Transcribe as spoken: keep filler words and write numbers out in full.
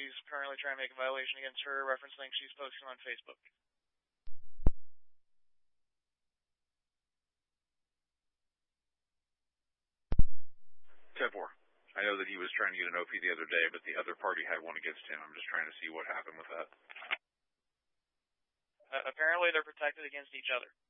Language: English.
he's currently trying to make a violation against her, reference link she's posting on Facebook. ten four. I know that he was trying to get an O P the other day, but the other party had one against him. I'm just trying to see what happened with that. Uh, apparently they're protected against each other.